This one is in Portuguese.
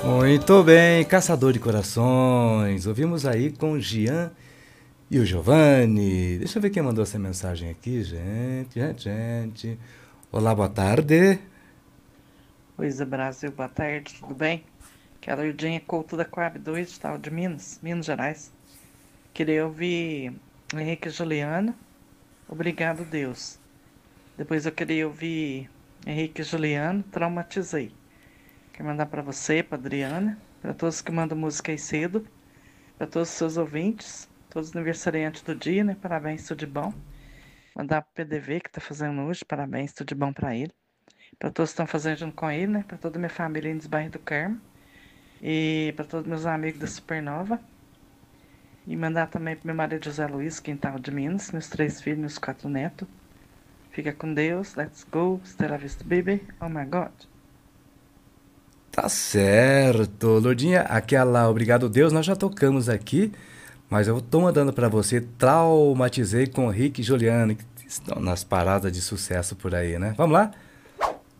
Muito bem, Caçador de Corações. Ouvimos aí com o Gian e o Giovanni. Deixa eu ver quem mandou essa mensagem aqui, gente. Olá, boa tarde. Luísa Brasil, boa tarde, tudo bem? Que é a Lourdinha Couto da Coab 2, tal, de Minas Gerais. Queria ouvir Henrique e Juliano, Obrigado Deus. Depois eu queria ouvir Henrique e Juliano, Traumatizei. Quero mandar para você, para Adriana, para todos que mandam música aí cedo, para todos os seus ouvintes, todos os aniversariantes do dia, né? Parabéns, tudo de bom. Mandar pro PDV que tá fazendo hoje, parabéns, tudo de bom para ele. Para todos que estão fazendo junto com ele, né? Para toda a minha família em Desbairro do Carmo. E para todos meus amigos da Supernova. E mandar também para meu marido José Luiz, quintal de Minas, meus 3 filhos, meus 4 netos. Fica com Deus, let's go, Stella Vista Baby, oh my God. Tá certo. Lourdinha, aquela Obrigado Deus, nós já tocamos aqui, mas eu tô mandando pra você Traumatizei com Rick e Juliano, que estão nas paradas de sucesso por aí, né? Vamos lá?